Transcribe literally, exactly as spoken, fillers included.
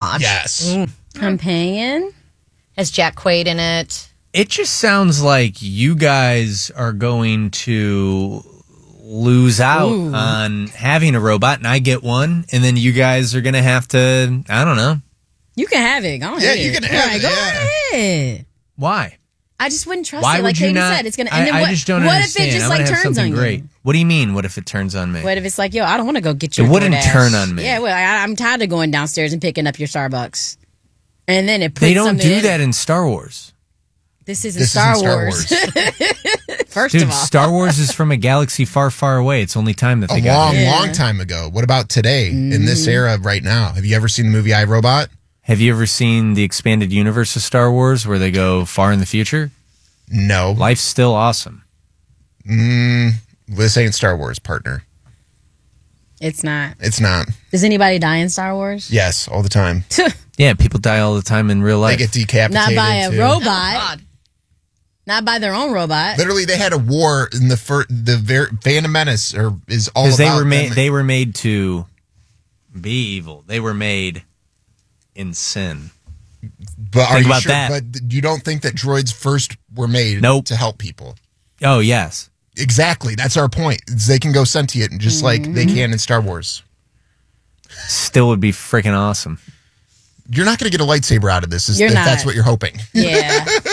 watch. Yes. Mm. Companion? Has Jack Quaid in it. It just sounds like you guys are going to lose out Ooh. on having a robot, and I get one, and then you guys are going to have to, I don't know. You can have it. Go Yeah, ahead. you can have Right, it, Go yeah. ahead. Why? I just wouldn't trust Why it. would Like you Katie not? said, it's gonna. I, And then I what, just don't what understand. if it just I'm like gonna have turns something on great. you? What do you mean? What if it turns on me? What if it's like, yo, I don't want to go get your It wouldn't DoorDash. turn on me. Yeah, well, I, I'm tired of going downstairs and picking up your Starbucks. And then it puts They don't something do in that it. in Star Wars. This isn't This Star, isn't Star Wars. Wars. First Dude, of all, Star Wars is from a galaxy far, far away. It's only time that they A got long, here. Yeah. long time ago. What about today, in Mm-hmm. this era right now? Have you ever seen the movie iRobot? Have you ever seen the expanded universe of Star Wars where they go far in the future? No. Life's still awesome. Mm, this ain't Star Wars, partner. it's not. It's not. Does anybody die in Star Wars? Yes, all the time. Yeah, people die all the time in real They life. get decapitated. Not by a too. robot. God. Not by their own robot. Literally, they had a war in the fir- the ver- Phantom Menace, or is all Because about they were made. them. They were made to be evil. They were made in sin. But are Think you about sure? that. But you don't think that droids first were made Nope. to help people? Oh yes. Exactly. That's our point. Is they can go sentient, just like they can in Star Wars. Still would be freaking awesome. You're not going to get a lightsaber out of this. Is, You're if not. that's what you're hoping. Yeah.